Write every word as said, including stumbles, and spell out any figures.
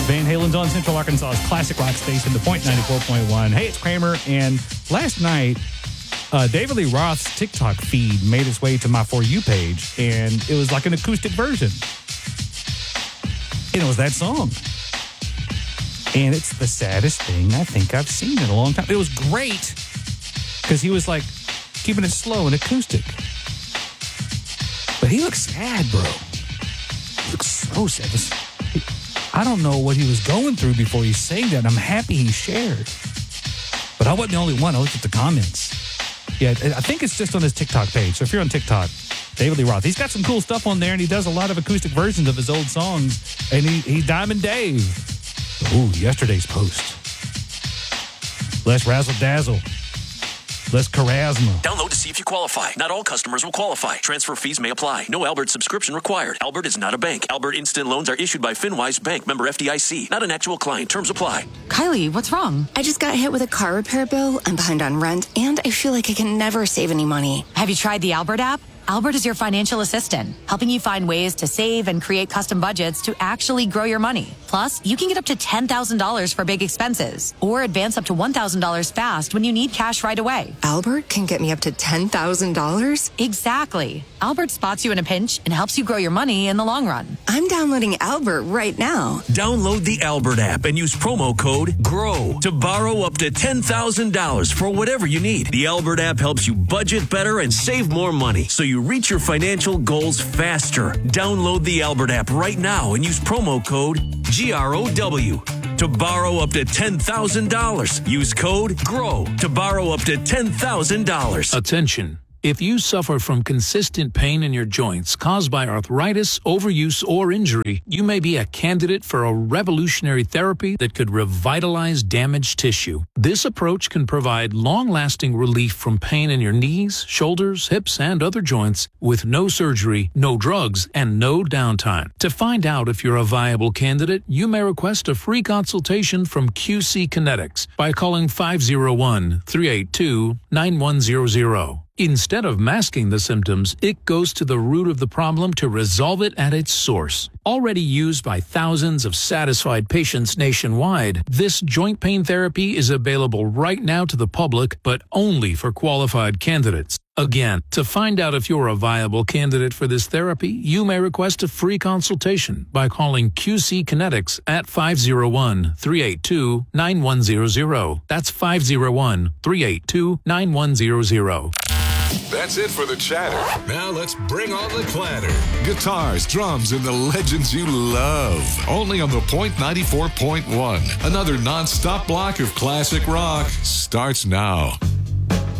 Van Halen's on Central Arkansas's classic rock station, The Point ninety-four point one. Hey, it's Kramer, and last night, uh, David Lee Roth's TikTok feed made its way to my For You page, and it was like an acoustic version. And it was that song. And it's the saddest thing I think I've seen in a long time. It was great, because he was like keeping it slow and acoustic. But he looks sad, bro. He looks so sad. This, I don't know what he was going through before he sang that. I'm happy he shared. But I wasn't the only one. I looked at the comments. Yeah, I think it's just on his TikTok page. So if you're on TikTok, David Lee Roth, he's got some cool stuff on there, and he does a lot of acoustic versions of his old songs. And he, he's Diamond Dave. Ooh, yesterday's post. Less razzle-dazzle. Less charisma. Download to see if you qualify. Not all customers will qualify. Transfer fees may apply. No Albert subscription required. Albert is not a bank. Albert Instant Loans are issued by FinWise Bank, member F D I C. Not an actual client. Terms apply. Kylie, what's wrong? I just got hit with a car repair bill. I'm behind on rent, and I feel like I can never save any money. Have you tried the Albert app? Albert is your financial assistant, helping you find ways to save and create custom budgets to actually grow your money. Plus, you can get up to ten thousand dollars for big expenses or advance up to one thousand dollars fast when you need cash right away. Albert can get me up to ten thousand dollars? Exactly. Albert spots you in a pinch and helps you grow your money in the long run. I'm downloading Albert right now. Download the Albert app and use promo code GROW to borrow up to ten thousand dollars for whatever you need. The Albert app helps you budget better and save more money, so you reach your financial goals faster. Download the Albert app right now and use promo code G R O W to borrow up to ten thousand dollars. Use code GROW to borrow up to ten thousand dollars. Attention. If you suffer from consistent pain in your joints caused by arthritis, overuse, or injury, you may be a candidate for a revolutionary therapy that could revitalize damaged tissue. This approach can provide long-lasting relief from pain in your knees, shoulders, hips, and other joints with no surgery, no drugs, and no downtime. To find out if you're a viable candidate, you may request a free consultation from Q C Kinetics by calling five oh one, three eight two, nine one zero zero. Instead of masking the symptoms, it goes to the root of the problem to resolve it at its source. Already used by thousands of satisfied patients nationwide, this joint pain therapy is available right now to the public, but only for qualified candidates. Again, to find out if you're a viable candidate for this therapy, you may request a free consultation by calling Q C Kinetics at five oh one, three eight two, nine one zero zero. That's five oh one, three eight two, nine one zero zero. That's it for the chatter. Now let's bring on the clatter. Guitars, drums, and the legends you love. Only on the Point ninety-four point one. Another non-stop block of classic rock starts now.